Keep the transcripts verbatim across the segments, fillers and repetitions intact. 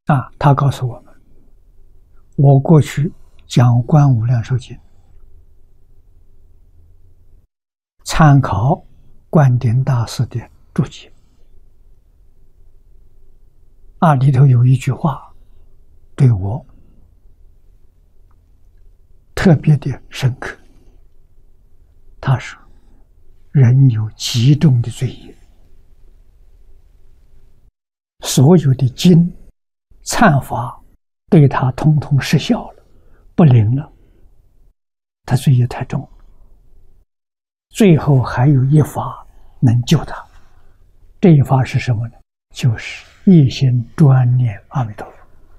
啊，他告诉我们，我过去讲《观无量寿经》，参考灌顶大师的注解，啊，里头有一句话对我特别的深刻。他说：“人有极重的罪业，所有的经忏法对他通通失效了，不灵了，他罪业太重了。最后还有一法能救他，这一法是什么呢？就是一心专念阿弥陀佛。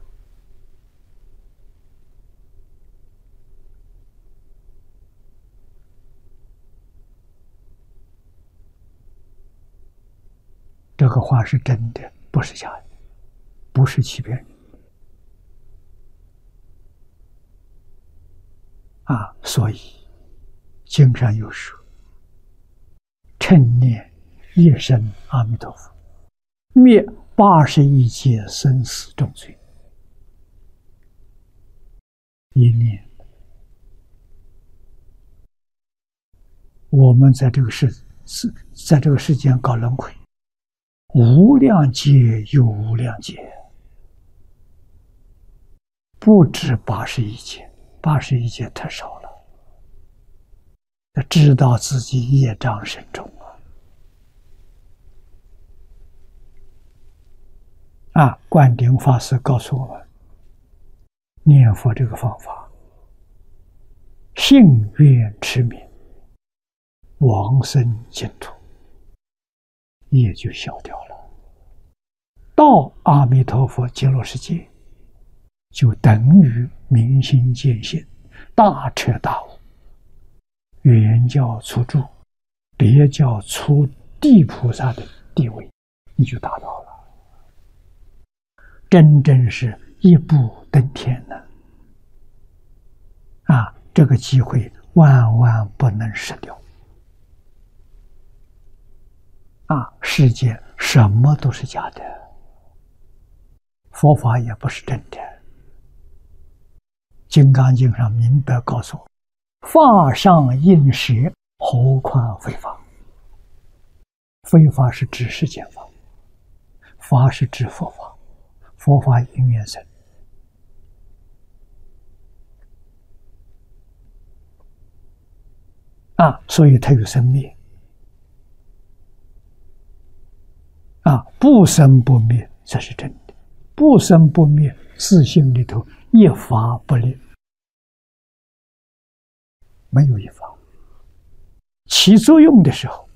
这个话是真的，不是假的，不是欺骗人啊！所以经上有说：“称念一声阿弥陀佛，灭八十一劫生死重罪。”一念，我们在这个世世在这个世间搞轮回，无量劫又无量劫，不止八十一劫，八十一劫太少了。要知道自己业障深重啊！啊，灌顶法师告诉我们，念佛这个方法，信愿持名，往生净土，业就消掉了。到阿弥陀佛极乐世界，就等于明心见性，大彻大悟，原教初住，别教初地菩萨的地位，你就达到了，真正是一步登天呢！啊，这个机会万万不能失掉！啊，世界什么都是假的，佛法也不是真的。金刚经上明白告诉我：“法上应舍，何况非法？”非法是指世间法，法是指佛法，佛法因缘生。啊，所以它有生灭。啊，不生不灭才是真的，不生不灭，自性里头一法不立，没有一法。起作用的时候，